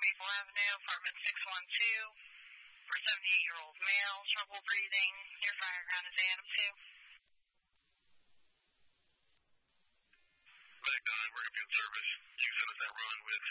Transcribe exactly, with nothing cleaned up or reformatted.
Maple Avenue, apartment six one two, for seventy-eight-year-old male, trouble breathing, near fire ground is A N M two. Back nine, we're going to be in service. You send us that run with